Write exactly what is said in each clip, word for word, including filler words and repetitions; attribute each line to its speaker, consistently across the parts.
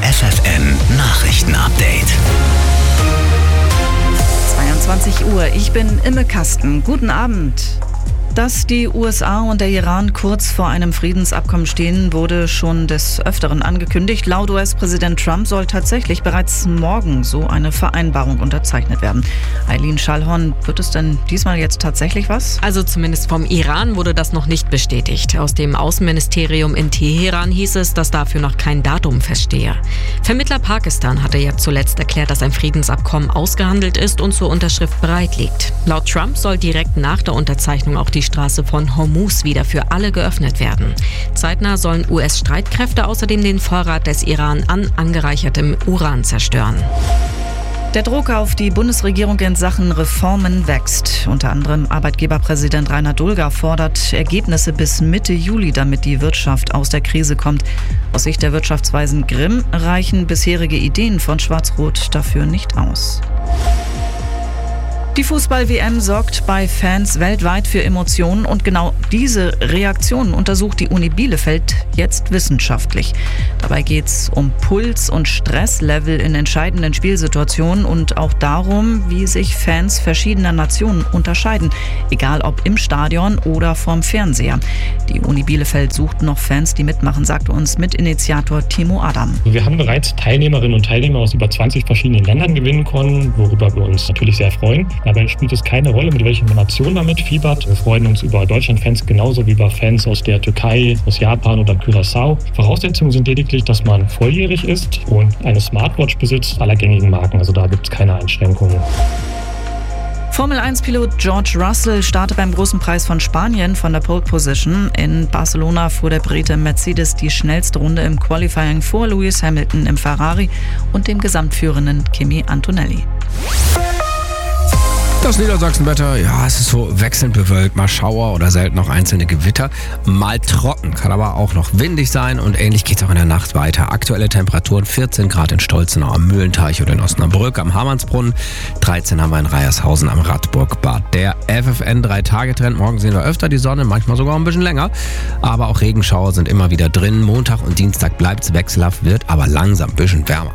Speaker 1: F F N Nachrichten-Update.
Speaker 2: zweiundzwanzig Uhr, ich bin Imme Kasten. Guten Abend. Dass die U S A und der Iran kurz vor einem Friedensabkommen stehen, wurde schon des Öfteren angekündigt. Laut U S-Präsident Trump soll tatsächlich bereits morgen so eine Vereinbarung unterzeichnet werden. Eileen Schallhorn, wird es denn diesmal jetzt tatsächlich was?
Speaker 3: Also zumindest vom Iran wurde das noch nicht bestätigt. Aus dem Außenministerium in Teheran hieß es, dass dafür noch kein Datum feststehe. Vermittler Pakistan hatte ja zuletzt erklärt, dass ein Friedensabkommen ausgehandelt ist und zur Unterschrift bereit liegt. Laut Trump soll direkt nach der Unterzeichnung auch die Die Straße von Hormuz wieder für alle geöffnet werden. Zeitnah sollen U S-Streitkräfte außerdem den Vorrat des Iran an angereichertem Uran zerstören.
Speaker 2: Der Druck auf die Bundesregierung in Sachen Reformen wächst. Unter anderem Arbeitgeberpräsident Rainer Dulger fordert Ergebnisse bis Mitte Juli, damit die Wirtschaft aus der Krise kommt. Aus Sicht der Wirtschaftsweisen Grimm reichen bisherige Ideen von Schwarz-Rot dafür nicht aus. Die Fußball-W M sorgt bei Fans weltweit für Emotionen und genau diese Reaktionen untersucht die Uni Bielefeld jetzt wissenschaftlich. Dabei geht es um Puls- und Stresslevel in entscheidenden Spielsituationen und auch darum, wie sich Fans verschiedener Nationen unterscheiden, egal ob im Stadion oder vorm Fernseher. Die Uni Bielefeld sucht noch Fans, die mitmachen, sagte uns Mitinitiator Timo Adam.
Speaker 4: Wir haben bereits Teilnehmerinnen und Teilnehmer aus über zwanzig verschiedenen Ländern gewinnen können, worüber wir uns natürlich sehr freuen. Dabei spielt es keine Rolle, mit welcher Nation man mitfiebert. Wir freuen uns über Deutschland-Fans genauso wie über Fans aus der Türkei, aus Japan oder Curaçao. Voraussetzungen sind lediglich, dass man volljährig ist und eine Smartwatch besitzt, aller gängigen Marken. Also da gibt es keine Einschränkungen.
Speaker 2: Formel eins Pilot George Russell startet beim Großen Preis von Spanien von der Pole Position. In Barcelona fuhr der Brite Mercedes die schnellste Runde im Qualifying vor Lewis Hamilton im Ferrari und dem gesamtführenden Kimi Antonelli.
Speaker 5: Das Niedersachsenwetter, ja, es ist so wechselnd bewölkt, mal Schauer oder selten noch einzelne Gewitter. Mal trocken, kann aber auch noch windig sein und ähnlich geht es auch in der Nacht weiter. Aktuelle Temperaturen vierzehn Grad in Stolzenau am Mühlenteich oder in Osnabrück am Hamannsbrunnen. dreizehn haben wir in Reiershausen am Radburgbad. Der F F N drei Tage Trend, morgen sehen wir öfter die Sonne, manchmal sogar ein bisschen länger. Aber auch Regenschauer sind immer wieder drin. Montag und Dienstag bleibt es wechselhaft, wird aber langsam ein bisschen wärmer.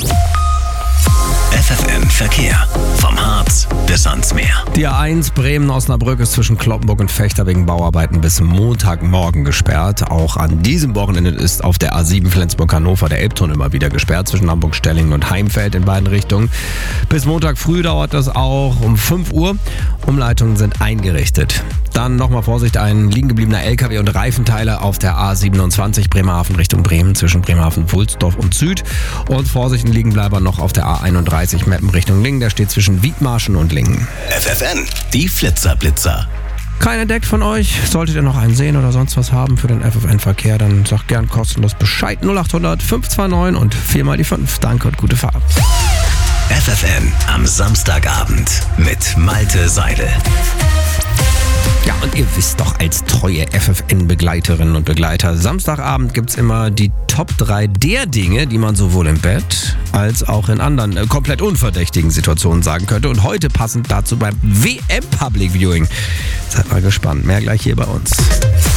Speaker 1: F F N Verkehr. Vom Harz bis ans Meer.
Speaker 5: Die A eins Bremen-Osnabrück ist zwischen Cloppenburg und Vechta wegen Bauarbeiten bis Montagmorgen gesperrt. Auch an diesem Wochenende ist auf der A sieben Flensburg-Hannover der Elbtunnel immer wieder gesperrt zwischen Hamburg-Stellingen und Heimfeld in beiden Richtungen. Bis Montag früh dauert das auch um fünf Uhr. Umleitungen sind eingerichtet. Dann nochmal Vorsicht, ein liegen gebliebener L K W und Reifenteile auf der A siebenundzwanzig Bremerhaven Richtung Bremen zwischen Bremerhaven-Wulsdorf und Süd. Und Vorsicht, ein Liegenbleiber noch auf der A einunddreißig Meppen Richtung Lingen. Der steht zwischen Wiedmarschen und Lingen.
Speaker 1: F F N, die Flitzer-Blitzer.
Speaker 5: Kein entdeckt von euch? Solltet ihr noch einen sehen oder sonst was haben für den F F N-Verkehr, dann sagt gern kostenlos Bescheid. null acht hundert fünf zwei neun und vier mal die fünf. Danke und gute Fahrt.
Speaker 1: F F N am Samstagabend mit Malte Seidel.
Speaker 5: Ja, und ihr wisst doch als treue F F N-Begleiterinnen und Begleiter, Samstagabend gibt's immer die Top drei der Dinge, die man sowohl im Bett als auch in anderen äh, komplett unverdächtigen Situationen sagen könnte. Und heute passend dazu beim W M Public Viewing. Seid mal gespannt, mehr gleich hier bei uns.